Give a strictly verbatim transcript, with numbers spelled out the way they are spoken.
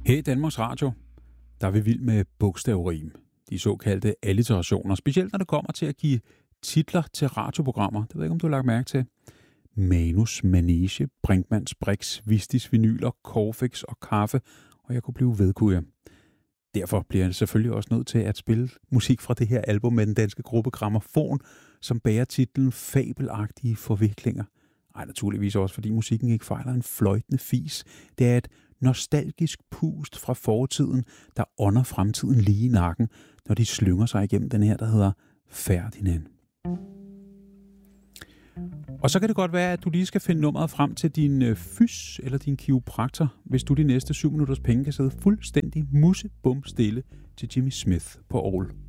Her i Danmarks Radio, der er vi vild med bogstavrim. De såkaldte alliterationer, specielt når det kommer til at give titler til radioprogrammer. Det ved jeg ikke, om du har lagt mærke til. Manus, Manege, Brinkmanns, Brix, Vistis, Vinyler, Corfix og Kaffe. Og jeg kunne blive ved, kunne jeg. Derfor bliver jeg selvfølgelig også nødt til at spille musik fra det her album med den danske gruppe Grammofon, som bærer titlen Fabelagtige forviklinger. Ej, naturligvis også, fordi musikken ikke fejler en fløjtende fis. Det er et nostalgisk pust fra fortiden, der ånder fremtiden lige i nakken, når de slynger sig igennem den her, der hedder Ferdinand. Og så kan det godt være, at du lige skal finde nummeret frem til din fys eller din kiropraktor, hvis du de næste syv minutters penge kan sidde fuldstændig musebum stille til Jimmy Smith på All.